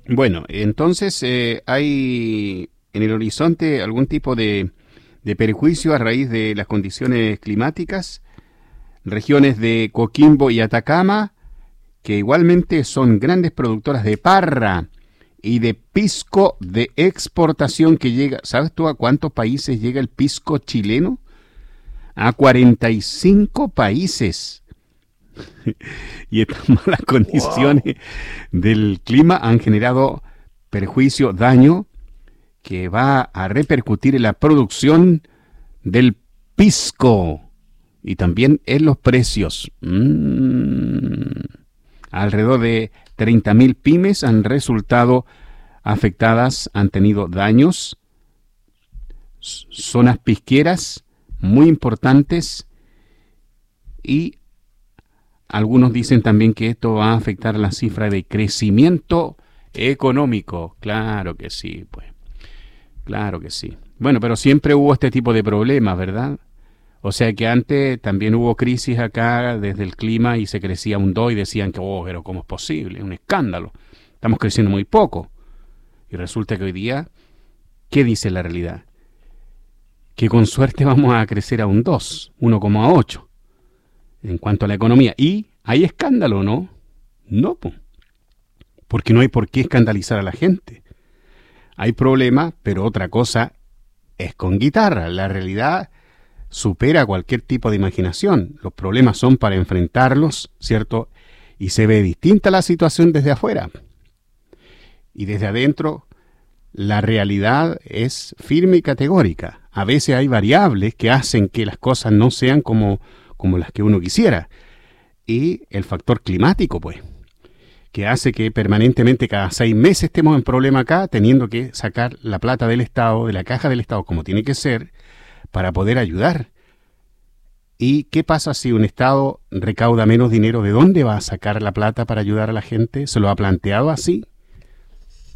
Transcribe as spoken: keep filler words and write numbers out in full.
Bueno, entonces eh, hay en el horizonte algún tipo de, de perjuicio a raíz de las condiciones climáticas. Regiones de Coquimbo y Atacama, que igualmente son grandes productoras de parra y de pisco de exportación que llega. ¿Sabes tú a cuántos países llega el pisco chileno? A cuarenta y cinco países. Y estas malas condiciones Wow. del clima han generado perjuicio, daño, que va a repercutir en la producción del pisco y también en los precios. Mm. Alrededor de treinta mil pymes han resultado afectadas, han tenido daños. S- zonas pisqueras muy importantes, y algunos dicen también que esto va a afectar la cifra de crecimiento económico. Claro que sí, pues, claro que sí. Bueno, pero siempre hubo este tipo de problemas, ¿verdad? O sea que antes también hubo crisis acá desde el clima y se crecía un dos y decían que, oh, pero ¿cómo es posible? Es un escándalo. Estamos creciendo muy poco. Y resulta que hoy día, ¿qué dice la realidad? Que con suerte vamos a crecer a un dos, uno coma ocho en cuanto a la economía. Y hay escándalo, ¿no? No, po, porque no hay por qué escandalizar a la gente. Hay problema, pero otra cosa es con guitarra. La realidad supera cualquier tipo de imaginación. Los problemas son para enfrentarlos, ¿cierto? Y se ve distinta la situación desde afuera. Y desde adentro, la realidad es firme y categórica. A veces hay variables que hacen que las cosas no sean como, como las que uno quisiera. Y el factor climático, pues, que hace que permanentemente cada seis meses estemos en problema acá, teniendo que sacar la plata del Estado, de la caja del Estado, como tiene que ser, para poder ayudar. ¿Y qué pasa si un Estado recauda menos dinero? ¿De dónde va a sacar la plata para ayudar a la gente? ¿Se lo ha planteado así?